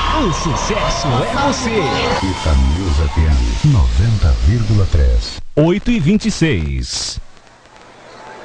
O sucesso é você. Itanews FM 90,3. 8h26.